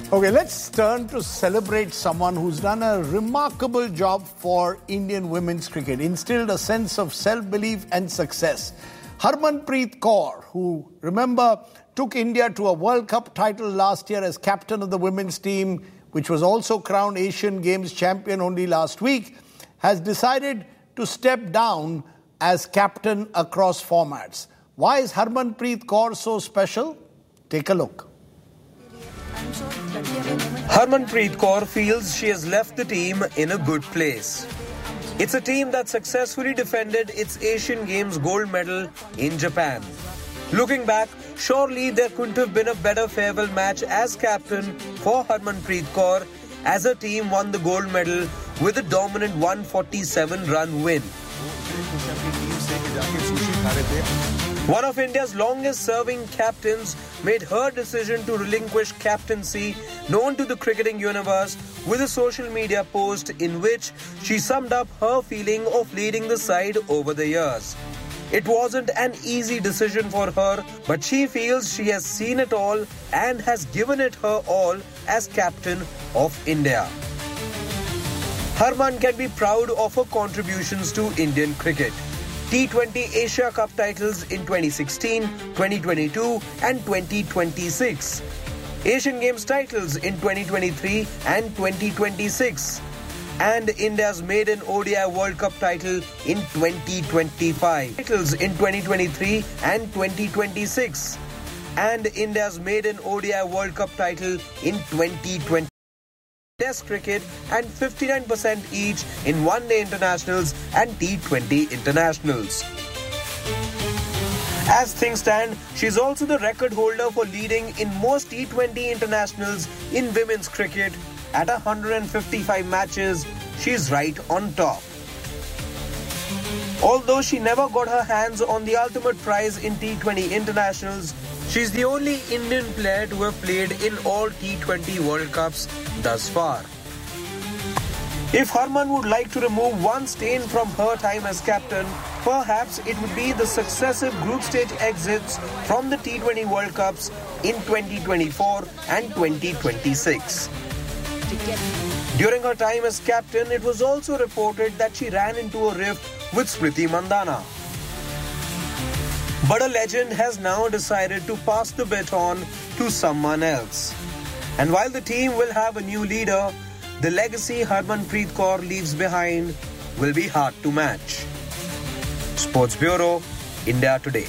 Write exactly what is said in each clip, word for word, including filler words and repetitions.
Okay, let's turn to celebrate someone who's done a remarkable job for Indian women's cricket, instilled a sense of self-belief and success. Harmanpreet Kaur, who, remember, took India to a World Cup title last year as captain of the women's team, which was also crowned Asian Games champion only last week, has decided to step down as captain across formats. Why is Harmanpreet Kaur so special? Take a look. Harmanpreet Kaur feels she has left the team in a good place. It's a team that successfully defended its Asian Games gold medal in Japan. Looking back, surely there couldn't have been a better farewell match as captain for Harmanpreet Kaur, as her team won the gold medal with a dominant one forty-seven run win. One of India's longest-serving captains made her decision to relinquish captaincy known to the cricketing universe with a social media post in which she summed up her feeling of leading the side over the years. It wasn't an easy decision for her, but she feels she has seen it all and has given it her all as captain of India. Harman can be proud of her contributions to Indian cricket. T twenty Asia Cup titles in twenty sixteen, twenty twenty-two and twenty twenty-six. Asian Games titles in twenty twenty-three and twenty twenty-six. And India's maiden O D I World Cup title in twenty twenty-five. Titles in twenty twenty-three and twenty twenty-six. And India's maiden O D I World Cup title in twenty twenty. Test cricket and fifty-nine percent each in one-day internationals and T twenty internationals. As things stand, she's also the record holder for leading in most T twenty internationals in women's cricket. At one hundred fifty-five matches, she's right on top. Although she never got her hands on the ultimate prize in T twenty internationals, she's the only Indian player to have played in all T twenty World Cups thus far. If Harman would like to remove one stain from her time as captain, perhaps it would be the successive group stage exits from the T twenty World Cups in twenty twenty-four and twenty twenty-six. During her time as captain, it was also reported that she ran into a rift with Smriti Mandhana. But a legend has now decided to pass the baton to someone else. And while the team will have a new leader, the legacy Harmanpreet Kaur leaves behind will be hard to match. Sports Bureau, India Today.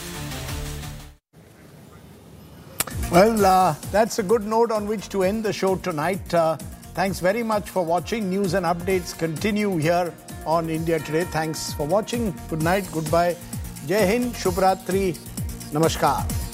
Well, uh, that's a good note on which to end the show tonight. Uh, thanks very much for watching. News and updates continue here on India Today. Thanks for watching. Good night. Goodbye. Jai Hind. Shubh Ratri. Namaskar.